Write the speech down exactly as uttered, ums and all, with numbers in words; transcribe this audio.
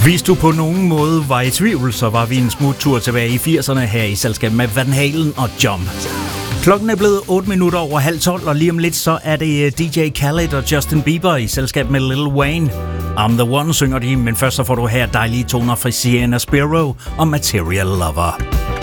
Hvis du på nogen måde var i tvivl, så var vi en smuttur tilbage i firserne her i selskab med Van Halen og Jump. Klokken er blevet otte minutter over halv tolv, og lige om lidt så er det D J Khaled og Justin Bieber i selskab med Lil Wayne. I'm the One synger de, men først så får du her dejlige toner fra Sienna Spiro og Material Lover.